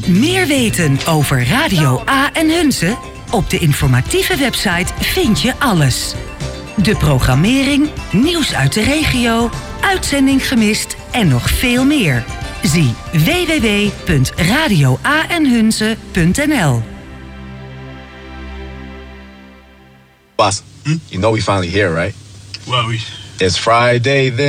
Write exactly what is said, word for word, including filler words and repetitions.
Meer weten over Radio A en Hunze? Op de informatieve website vind je alles. De programmering, nieuws uit de regio, uitzending gemist en nog veel meer. Zie w w w punt radio a en hunze punt n l. Boss, hmm? You know we finally here, right? Well, we... It's Friday then.